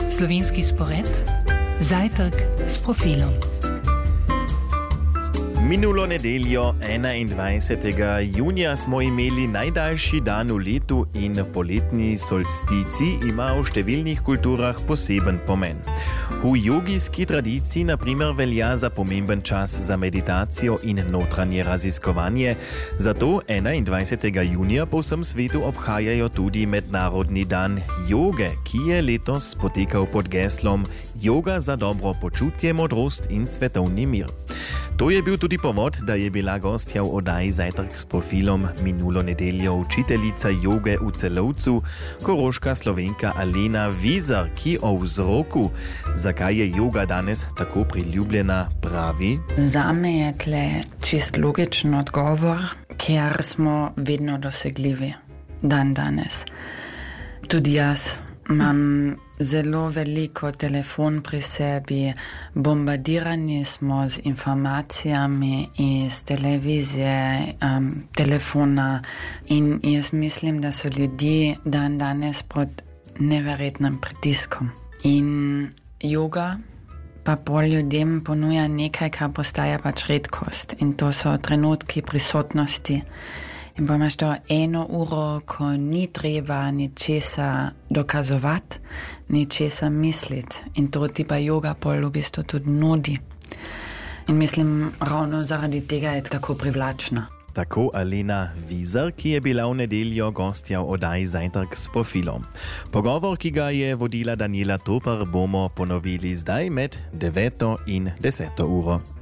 Slovenski spored, zajtrk s profilom. Minulo nedeljo, 21. junija, smo imeli najdaljši dan v letu in poletni solstici ima v številnih kulturah poseben pomen. V jogijski tradiciji na primer velja za pomemben čas za meditacijo in notranje raziskovanje, zato 21. junija po vsem svetu obhajajo tudi Mednarodni dan joge, ki je letos potekal pod geslom Yoga za dobro počutje, modrost in svetovni mir. To je bil tudi povod, da je bila gostja v oddaji Zajtrk s profilom minulo nedeljo učiteljica joge v Celovcu, koroška Slovenka Alena Vizar, ki o vzroku, zakaj je joga danes tako priljubljena, pravi: Zame je tle čist logičen odgovor, ker smo vedno dosegljivi dan danes. Tudi jaz imam zelo veliko telefon pri sebi, bombardirani smo z informacijami iz televizije, telefona in jaz mislim, da so ljudje dan danes pod neverjetnim pritiskom. In joga pa pol ljudem ponuja nekaj, kar postaja pač redkost, in to so trenutki prisotnosti. In pa imaš to 1 uro, ko ni treba ničesa dokazovati, ničesa misliti. In to ti pa joga pol v bistvu tudi nudi. In mislim, ravno zaradi tega je tako privlačna. Tako Alena Vizar, ki je bila v nedeljo gostja v oddaji Zajtrk s profilom. Pogovor, ki ga je vodila Daniela Topar, bomo ponovili zdaj med 9. in 10. uro.